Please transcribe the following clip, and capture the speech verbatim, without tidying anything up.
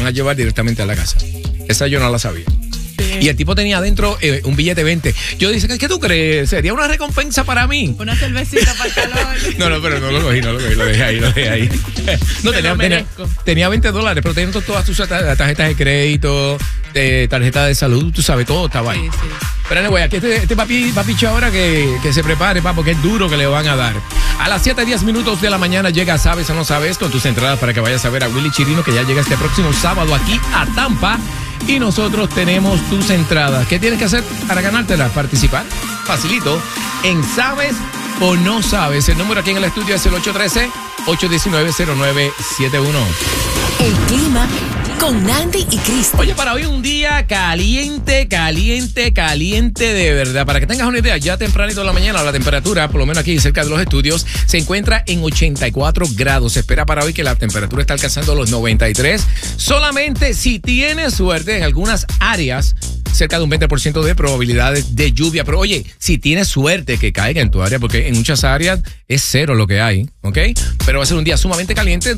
a llevar directamente a la casa. Esa yo no la sabía. Y el tipo tenía adentro eh, un billete veinte. Yo dije, ¿qué tú crees? ¿Sería una recompensa para mí? Una cervecita para el calor. No, no, pero no lo cogí, no lo cogí, lo dejé ahí, lo dejé ahí. No, tenía, tenía, tenía veinte dólares, pero tenía todas tus tarjetas de crédito, de tarjeta de salud, tú sabes, todo estaba ahí. Sí, sí. Pero anyway, aquí este, este papi, papicho ahora que, que se prepare, pa, porque es duro que le van a dar. A las siete diez minutos de la mañana llega Sabes o No Sabes con tus entradas para que vayas a ver a Willy Chirino, que ya llega este próximo sábado aquí a Tampa. Y nosotros tenemos tus entradas. ¿Qué tienes que hacer para ganártelas? Participar. Facilito. En Sabes o No Sabes. El número aquí en el estudio es el ocho uno tres, ocho uno nueve, cero nueve siete uno. El clima con Nandi y Cristi. Oye, para hoy un día caliente, caliente, caliente de verdad. Para que tengas una idea, ya tempranito en la mañana la temperatura, por lo menos aquí cerca de los estudios, se encuentra en ochenta y cuatro grados. Se espera para hoy que la temperatura está alcanzando los noventa y tres. Solamente si tienes suerte en algunas áreas, cerca de un veinte por ciento de probabilidades de lluvia. Pero oye, si tienes suerte que caiga en tu área, porque en muchas áreas es cero lo que hay, ¿ok? Pero va a ser un día sumamente caliente.